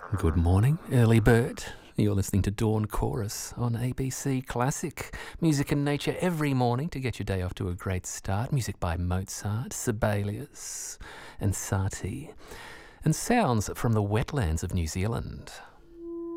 Good morning, early bird. You're listening to Dawn Chorus on ABC Classic. Music and nature every morning to get your day off to a great start. Music by Mozart, Sibelius and Satie. And sounds from the wetlands of New Zealand.